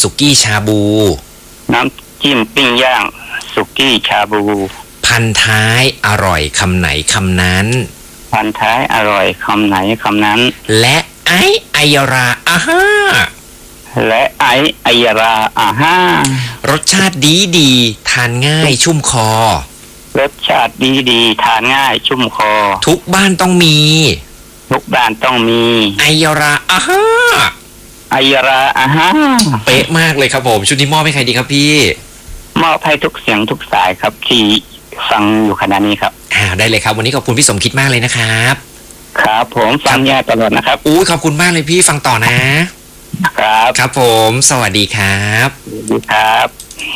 สุกี้ชาบูน้ำจิ้มปิ้งย่างสุกี้ชาบูพันท้ายอร่อยคำไหนคำนั้นพันท้ายอร่อยคำไหนคำนั้นและไอยาราอาฮ่าและไอยาราอาฮ่ารสชาติดีทานง่ายชุ่มคอรสชาติดีทานง่ายชุ่มคอทุกบ้านต้องมีทุกบ้านต้องมีไอยาราอาฮ่าไอยาราอาฮ่าเป๊ะมากเลยครับผมชุดนี้มอบให้ใครดีครับพี่มอบให้ทุกเสียงทุกสายครับที่ฟังอยู่ขณะนี้ครับได้เลยครับวันนี้ขอบคุณพี่สมคิดมากเลยนะครับครับผมฟังยาตลอดนะครับขอบคุณมากเลยพี่ฟังต่อนะครับผมสวัสดีครับสวัสดีครับ